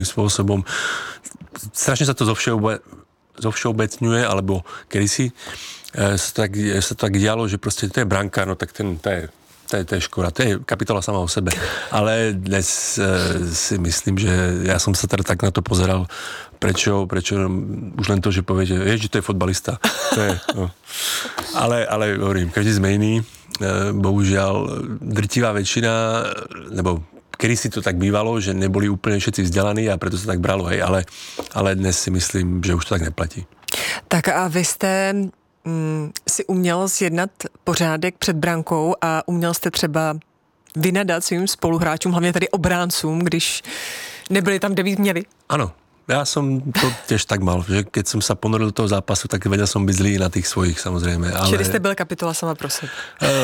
spôsobom. Strašne sa to zovšeobecňuje, alebo kedysi sa to tak dialo, že proste to je brankár, no tak to je škoda, to je kapitola sama o sebe. Ale dnes si myslím, že ja som sa teda tak na to pozeral, prečo už len to, že poviete, že to je fotbalista. To je, no. Ale hovorím, každý sme iný. Bohužiaľ, drtivá väčšina, nebo kedy si to tak bývalo, že neboli úplne všetci vzdelaní a preto sa tak bralo, hej, ale dnes si myslím, že už to tak neplatí. Tak a vy jste si uměl zjednat pořádek před brankou a uměl jste třeba vynadat svým spoluhráčům, hlavně tady obráncům, když nebyli tam, kde by měli? Ano, ja som to tiež tak mal, že keď som sa ponoril do toho zápasu, tak vedel som byť zlý na tých svojich, samozrejme. Ale... Čili jste byl kapitola sama pro sebe.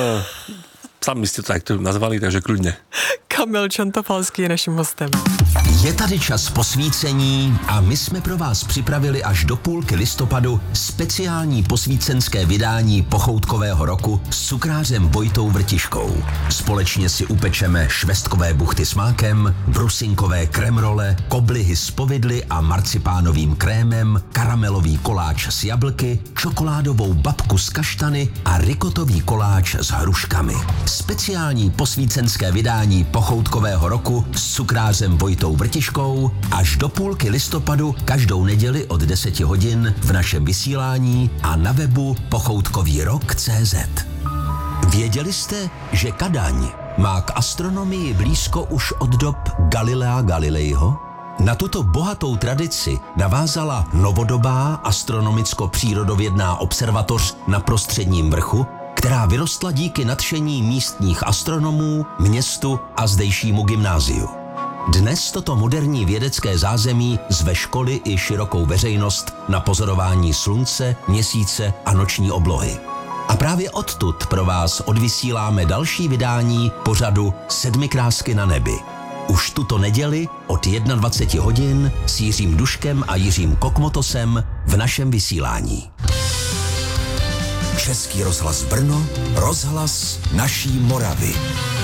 Sami ste to takto nazvali, takže kľudne. Kamil Čantopalský je naším hostem. Je tady čas posvícení a my jsme pro vás připravili až do půlky listopadu speciální posvícenské vydání pochoutkového roku s cukrářem Vojtou Vrtiškou. Společně si upečeme švestkové buchty s mákem, brusinkové kremrole, koblihy s povidly a marcipánovým krémem, karamelový koláč s jablky, čokoládovou babku s kaštany a rikotový koláč s hruškami. Speciální posvícenské vydání pochoutkového roku s cukrářem Vojtou Vrtiškou až do půlky listopadu každou neděli od 10 hodin v našem vysílání a na webu pochoutkovýrok.cz. Věděli jste, že Kadaň má k astronomii blízko už od dob Galilea Galileiho? Na tuto bohatou tradici navázala novodobá astronomicko-přírodovědná observatoř na Prostředním vrchu, která vyrostla díky nadšení místních astronomů, městu a zdejšímu gymnáziu. Dnes toto moderní vědecké zázemí zve školy i širokou veřejnost na pozorování slunce, měsíce a noční oblohy. A právě odtud pro vás odvysíláme další vydání pořadu Sedmikrásky na nebi. Už tuto neděli od 21 hodin s Jiřím Duškem a Jiřím Kokmotosem v našem vysílání. Český rozhlas Brno, rozhlas naší Moravy.